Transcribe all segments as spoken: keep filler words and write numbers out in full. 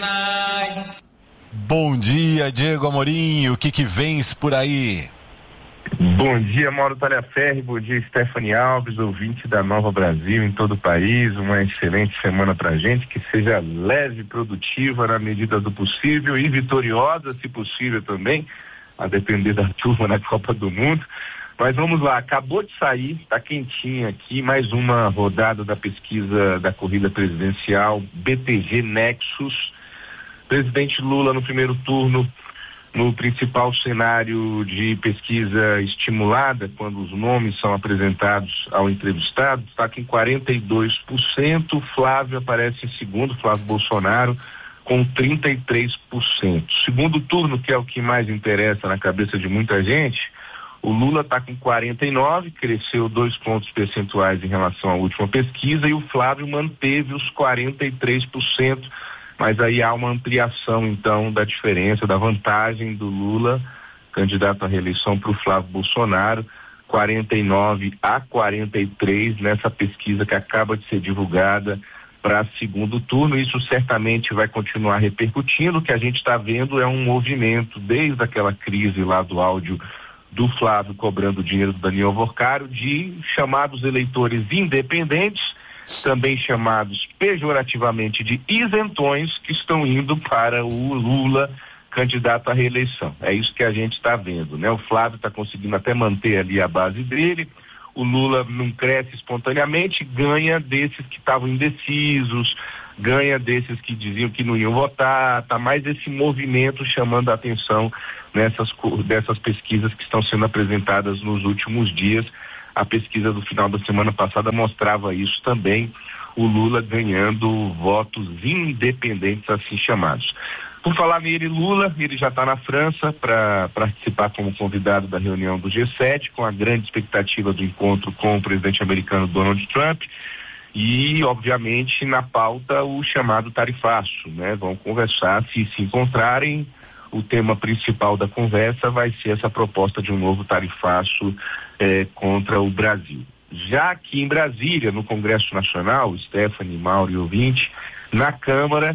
Bom dia, Diego Amorim, o que que vens por aí? Bom dia, Mauro Talhaferri, bom dia, Stephanie Alves, ouvinte da Nova Brasil em todo o país, uma excelente semana pra gente, que seja leve, produtiva na medida do possível e vitoriosa, se possível também, a depender da turma na Copa do Mundo. Mas vamos lá, acabou de sair, tá quentinha aqui, mais uma rodada da pesquisa da corrida presidencial B T G Nexus. Presidente Lula no primeiro turno, no principal cenário de pesquisa estimulada, quando os nomes são apresentados ao entrevistado, está com quarenta e dois por cento, Flávio aparece em segundo, Flávio Bolsonaro, com trinta e três por cento. Segundo turno, que é o que mais interessa na cabeça de muita gente, o Lula está com quarenta e nove, cresceu dois pontos percentuais em relação à última pesquisa, e o Flávio manteve os quarenta e três por cento, mas aí há uma ampliação, então, da diferença, da vantagem do Lula, candidato à reeleição, para o Flávio Bolsonaro, quarenta e nove a quarenta e três, nessa pesquisa que acaba de ser divulgada para segundo turno. Isso certamente vai continuar repercutindo. O que a gente está vendo é um movimento, desde aquela crise lá do áudio do Flávio cobrando dinheiro do Daniel Vorcário, de chamados eleitores independentes, também chamados pejorativamente de isentões, que estão indo para o Lula, candidato à reeleição. É isso que a gente está vendo, né? O Flávio está conseguindo até manter ali a base dele, o Lula não cresce espontaneamente, ganha desses que estavam indecisos, ganha desses que diziam que não iam votar, tá mais esse movimento chamando a atenção nessas dessas pesquisas que estão sendo apresentadas nos últimos dias. A pesquisa do final da semana passada mostrava isso também, o Lula ganhando votos independentes, assim chamados. Por falar nele, Lula, ele já está na França para participar como convidado da reunião do G sete, com a grande expectativa do encontro com o presidente americano Donald Trump, e, obviamente, na pauta o chamado tarifaço, né? Vão conversar, se se encontrarem, o tema principal da conversa vai ser essa proposta de um novo tarifaço eh, contra o Brasil. Já aqui em Brasília, no Congresso Nacional, Stephanie, Mauro e ouvinte, na Câmara,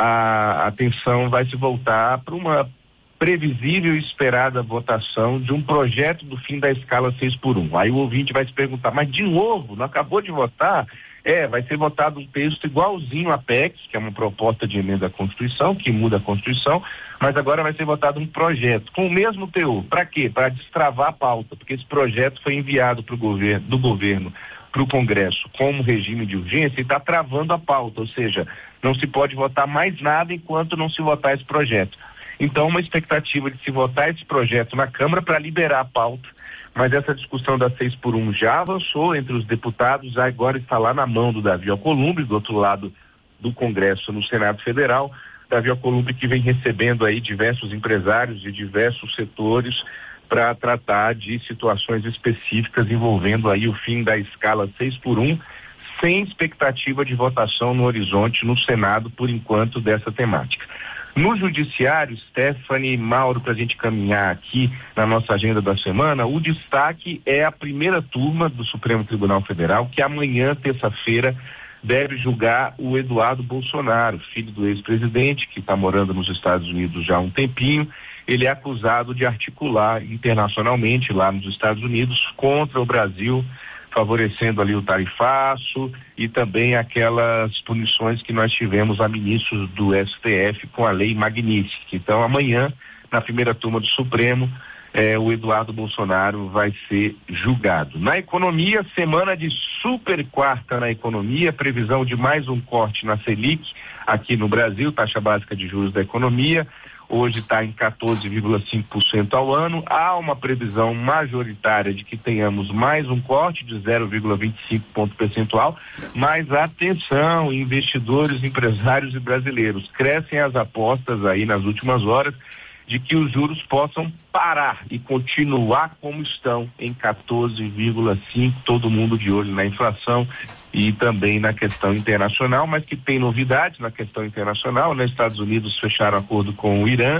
a atenção vai se voltar para uma previsível e esperada votação de um projeto do fim da escala seis por um. Aí o ouvinte vai se perguntar, mas de novo, não acabou de votar? É, vai ser votado um texto igualzinho à P E C, que é uma proposta de emenda à Constituição, que muda a Constituição, mas agora vai ser votado um projeto com o mesmo teor. Para quê? Para destravar a pauta, porque esse projeto foi enviado pro governo, do governo para o Congresso como regime de urgência e está travando a pauta, ou seja, não se pode votar mais nada enquanto não se votar esse projeto. Então, uma expectativa de se votar esse projeto na Câmara para liberar a pauta, mas essa discussão da seis por um já avançou entre os deputados, agora está lá na mão do Davi Alcolumbre, do outro lado do Congresso, no Senado Federal. Davi Alcolumbre que vem recebendo aí diversos empresários de diversos setores para tratar de situações específicas envolvendo aí o fim da escala seis por um, sem expectativa de votação no horizonte no Senado, por enquanto, dessa temática. No Judiciário, Stephanie e Mauro, para a gente caminhar aqui na nossa agenda da semana, o destaque é a primeira turma do Supremo Tribunal Federal, que amanhã, terça-feira, deve julgar o Eduardo Bolsonaro, filho do ex-presidente, que está morando nos Estados Unidos já há um tempinho. Ele é acusado de articular internacionalmente, lá nos Estados Unidos, contra o Brasil, favorecendo ali o tarifaço e também aquelas punições que nós tivemos a ministros do S T F com a lei Magnitsky. Então, amanhã, na primeira turma do Supremo, eh, o Eduardo Bolsonaro vai ser julgado. Na economia, semana de super quarta na economia, previsão de mais um corte na Selic aqui no Brasil, taxa básica de juros da economia. Hoje está em quatorze vírgula cinco por cento ao ano. Há uma previsão majoritária de que tenhamos mais um corte de zero vírgula vinte e cinco ponto percentual, mas atenção, investidores, empresários e brasileiros, crescem as apostas aí nas últimas horas de que os juros possam parar e continuar como estão em quatorze vírgula cinco, todo mundo de olho na inflação e também na questão internacional, mas que tem novidades na questão internacional, né? Estados Unidos fecharam acordo com o Irã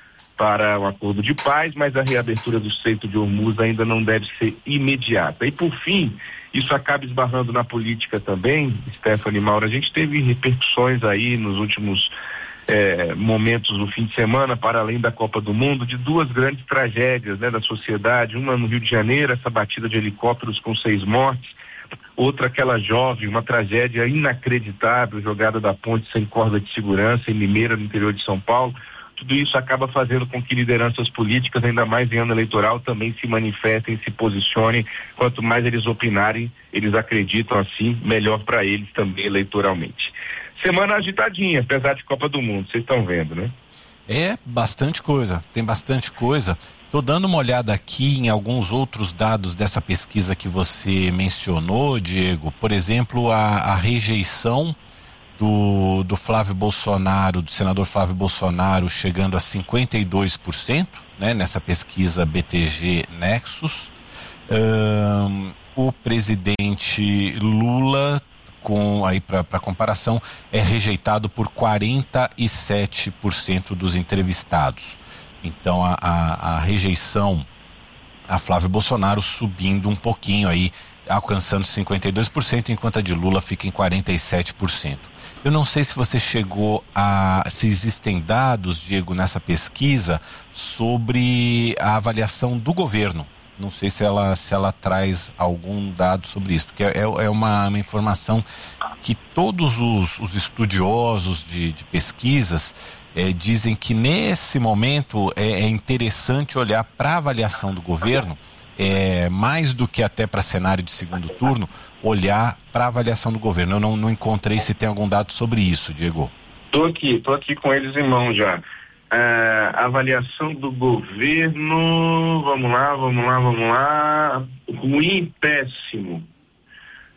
para um acordo de paz, mas a reabertura do Estreito de Hormuz ainda não deve ser imediata. E por fim, isso acaba esbarrando na política também, Stephanie, Mauro, a gente teve repercussões aí nos últimos é, momentos do fim de semana, para além da Copa do Mundo, de duas grandes tragédias, né, da sociedade. Uma no Rio de Janeiro, essa batida de helicópteros com seis mortes. Outra, aquela jovem, uma tragédia inacreditável, jogada da ponte sem corda de segurança em Limeira, no interior de São Paulo. Tudo isso acaba fazendo com que lideranças políticas, ainda mais em ano eleitoral, também se manifestem, se posicionem. Quanto mais eles opinarem, eles acreditam assim, melhor para eles também eleitoralmente. Semana agitadinha, apesar de Copa do Mundo, vocês estão vendo, né? É bastante coisa, tem bastante coisa. Estou dando uma olhada aqui em alguns outros dados dessa pesquisa que você mencionou, Diego. Por exemplo, a, a rejeição do, do Flávio Bolsonaro, do senador Flávio Bolsonaro, chegando a cinquenta e dois por cento, né, nessa pesquisa B T G Nexus. Um, o presidente Lula, com aí para comparação, é rejeitado por quarenta e sete por cento dos entrevistados. Então a, a, a rejeição a Flávio Bolsonaro subindo um pouquinho aí, alcançando cinquenta e dois por cento, enquanto a de Lula fica em quarenta e sete por cento. Eu não sei se você chegou a... se existem dados, Diego, nessa pesquisa sobre a avaliação do governo. Não sei se ela, se ela traz algum dado sobre isso, porque é, é uma, uma informação que todos os, os estudiosos de, de pesquisas é, dizem que nesse momento é, é interessante olhar para a avaliação do governo, é, mais do que até para cenário de segundo turno, olhar para a avaliação do governo. Eu não, não encontrei se tem algum dado sobre isso, Diego. Estou aqui, estou aqui com eles em mão já. É, avaliação do governo, vamos lá, vamos lá, vamos lá. Ruim, péssimo.